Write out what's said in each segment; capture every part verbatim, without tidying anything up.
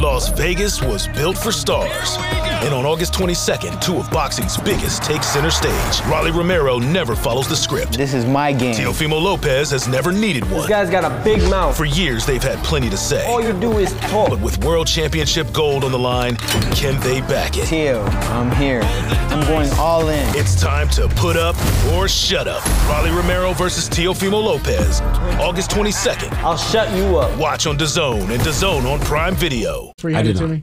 Las Vegas was built for stars. And on August twenty-second, two of boxing's biggest take center stage. Rolly Romero never follows the script. This is my game. Teofimo Lopez has never needed one. This guy's got a big mouth. For years, they've had plenty to say. All you do is talk. But with World Championship gold on the line, can they back it? Teo, I'm here. I'm going all in. It's time to put up or shut up. Rolly Romero versus Teofimo Lopez, August twenty-second. I'll shut you up. Watch on DAZN and DAZN on Prime Video. I did to me.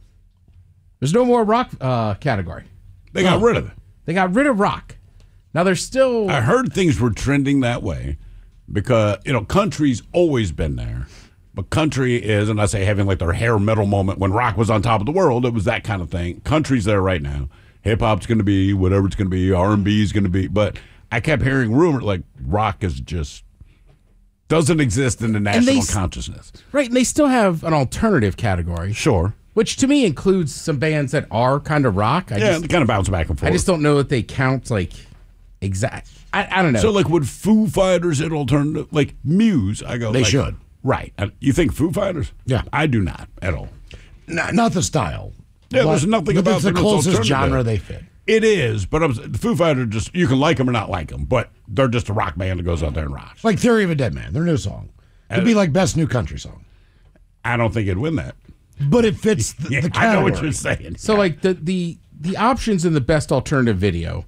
There's no more rock uh, category. They got no. rid of it. They got rid of rock. Now there's still. I heard things were trending that way because, you know, country's always been there. But country is, and I say having like their hair metal moment when rock was on top of the world, it was that kind of thing. Country's there right now. Hip hop's going to be whatever it's going to be. R and B is going to be. But I kept hearing rumors like rock is just doesn't exist in the national they, consciousness. Right. And they still have an alternative category. Sure. Which to me includes some bands that are kind of rock. I yeah, just, they kind of bounce back and forth. I just don't know that they count like exact. I, I don't know. So like would Foo Fighters an alternative? Like Muse, I go. They like, should. Right. You think Foo Fighters? Yeah. I do not at all. Not, not the style. Yeah, but, there's nothing but about it's the them that's closest alternative. genre they fit. It is, but I'm, the Foo Fighters just you can like them or not like them, but they're just a rock band that goes out there and rocks. Like Theory of a Dead Man, their new song. It'd be like best new country song. I don't think it'd win that. But it fits the, yeah, the category. I know what you're saying. So like the the the options in the best alternative video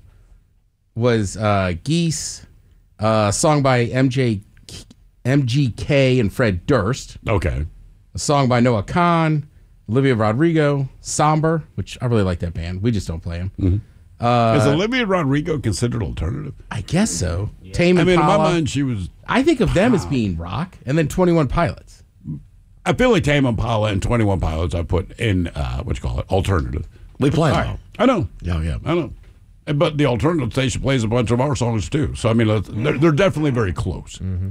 was uh, Geese, uh, song by M J M G K and Fred Durst. Okay. A song by Noah Khan, Olivia Rodrigo, Somber, which I really like that band. We just don't play them. Mm-hmm. Uh, Is Olivia Rodrigo considered alternative? I guess so. Yeah. Tame I mean, Impala. in my mind, she was. I think of them as being rock, and then twenty-one Pilots. I feel like Tame Impala and twenty-one Pilots I put in, uh, what you call it, alternative. We play them. Right. I know. Yeah, yeah. I know. But the alternative station plays a bunch of our songs, too. So, I mean, they're, they're definitely very close. Mm-hmm.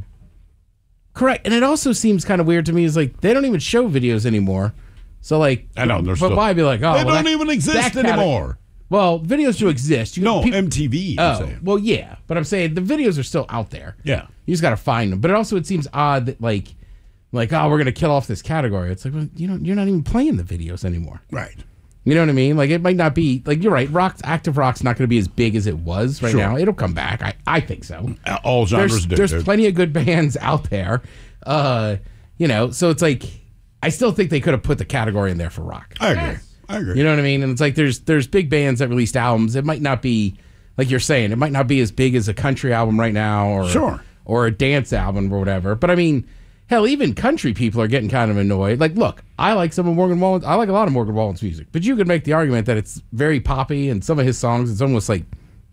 Correct. And it also seems kind of weird to me is like they don't even show videos anymore. So, like, I know. They're but still, why be like, oh, they well, don't that, even exist anymore. Well, videos do exist. You, no, people, M T V. Oh, I'm saying. well, yeah. But I'm saying the videos are still out there. Yeah. You just got to find them. But it also, it seems odd that, like, like, oh, we're going to kill off this category. It's like, well, you know, you're not even playing the videos anymore. Right. You know what I mean? Like, it might not be, like, you're right. Rock, active rock's not going to be as big as it was right Sure. now. It'll come back. I, I think so. All genres there's, do. There's There's plenty of good bands out there. Uh, you know, so it's like, I still think they could have put the category in there for rock. I agree. I agree. You know what I mean? And it's like, there's there's big bands that released albums. It might not be, like you're saying, it might not be as big as a country album right now or, Sure. or a dance album or whatever. But I mean, hell, even country people are getting kind of annoyed. Like, look, I like some of Morgan Wallen's, I like a lot of Morgan Wallen's music, but you could make the argument that it's very poppy and some of his songs, it's almost like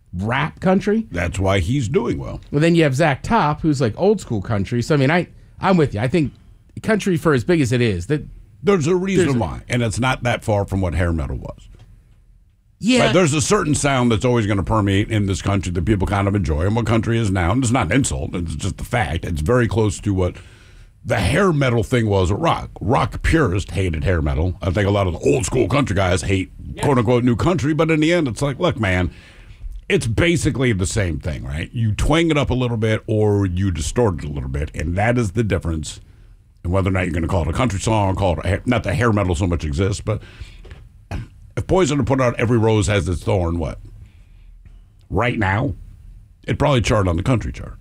rap country. That's why he's doing well. Well, then you have Zach Top, who's like old school country. So, I mean, I, I'm with you. I think country, for as big as it is, that there's a reason there's a, why, and it's not that far from what hair metal was. Yeah. Right? There's a certain sound that's always going to permeate in this country that people kind of enjoy, and what country is now, and it's not an insult, it's just the fact. It's very close to what the hair metal thing was at rock. Rock purists hated hair metal. I think a lot of the old school country guys hate quote-unquote new country, but in the end, it's like, look, man, it's basically the same thing, right? You twang it up a little bit or you distort it a little bit, and that is the difference in whether or not you're going to call it a country song or call it a hair, not that hair metal so much exists, but if Poison had put out Every Rose Has Its Thorn, what? Right now, it'd probably chart on the country chart.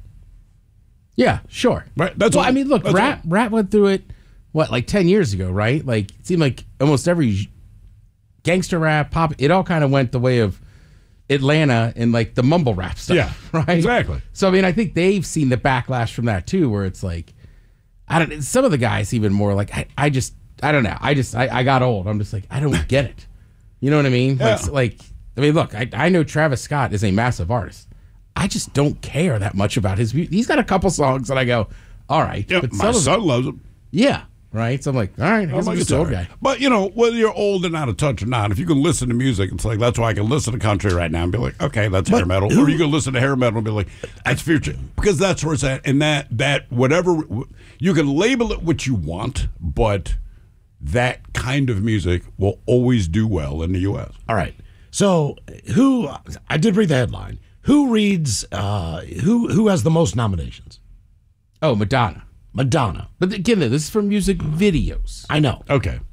Yeah, sure. Right. That's well, all, I mean, look, rap, all. rap went through it, what, like ten years ago, right? Like, it seemed like almost every gangster rap, pop, it all kind of went the way of Atlanta and like the mumble rap stuff. Yeah, right. Exactly. So, I mean, I think they've seen the backlash from that too, where it's like, I don't. Some of the guys even more like, I, I just, I don't know. I just, I, I got old. I'm just like, I don't get it. You know what I mean? Yeah. Like, like, I mean, look, I, I know Travis Scott is a massive artist. I just don't care that much about his music. He's got a couple songs that I go, all right. Yeah, but my some son of, loves them. Yeah, right. So I'm like, all right, I guess I'm just an old guy. But, you know, whether you're old and out of touch or not, if you can listen to music, it's like, that's why I can listen to country right now and be like, okay, that's But hair metal. who- Or you can listen to hair metal and be like, that's future. Because that's where it's at. And that, that whatever, you can label it what you want, but that kind of music will always do well in the U S. All right. So who, I did read the headline. Who reads, uh, who who has the most nominations? Oh, Madonna. Madonna. But again, this is for music videos. I know. Okay.